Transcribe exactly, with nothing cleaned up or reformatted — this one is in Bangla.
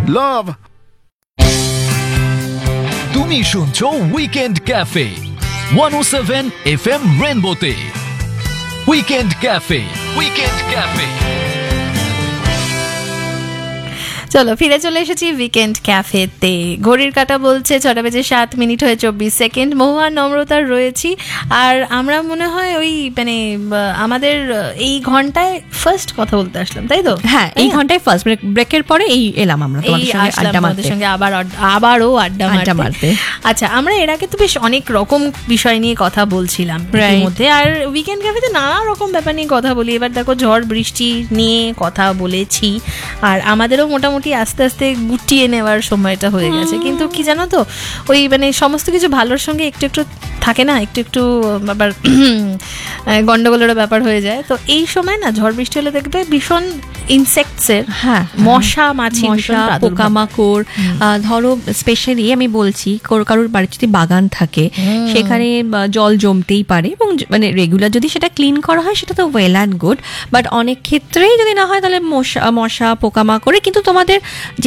লাভ। তুমি শুনছো উইকেন্ড ক্যাফে ওয়ান ও seven F M রেনবোতে। Weekend cafe weekend cafe চলো ফিরে চলে এসেছি উইকেন্ড ক্যাফেতে। ঘড়ির কাঁটা বলছে ছটা বেজে সাত মিনিট হয়ে চব্বিশ সেকেন্ড। মহুয়া নম্রতার রয়েছি, আর আমরা মনে হয় ওই মানে আমাদের এই ঘন্টায় ফার্স্ট কথা বলতে আসলাম, তাই তো? হ্যাঁ, এই ঘন্টায় ফার্স্ট ব্রেকের পরে এই এলাম আমরা তোমাদের সঙ্গে আড্ডা মারতে, সঙ্গে আবার আবারও আড্ডা আড্ডা মারতে। আচ্ছা, আমরা এর আগে তো বেশ অনেক রকম বিষয় নিয়ে কথা বলছিলাম এর মধ্যে, আর উইকেন্ড ক্যাফেতে নানা রকম ব্যাপার নিয়ে কথা বলি। এবার দেখো ঝড় বৃষ্টি নিয়ে কথা বলেছি, আর আমাদেরও মোটামুটি আস্তে আস্তে গুটিয়ে নেওয়ার সময়টা হয়ে গেছে। কিন্তু কি জানো তো, ওই মানে সমস্ত কিছু ভালোর সঙ্গে একটু একটু থাকে না, একটু একটু আবার গন্ডগোলেরও ব্যাপার হয়ে যায়। তো এই সময় না ঝড় বৃষ্টি হলে দেখবে ভীষণ ইনসেক্টসের, হ্যাঁ মশা মাছি মশা পোকামাকড়, ধরো স্পেশালি আমি বলছি কারোর বাড়ির যদি বাগান থাকে সেখানে জল জমতেই পারে, এবং মানে রেগুলার যদি সেটা ক্লিন করা হয় সেটা তো ওয়েল অ্যান্ড গুড, বাট অনেক ক্ষেত্রেই যদি না হয় তাহলে মশা মশা পোকামাকড়ে কিন্তু তোমাদের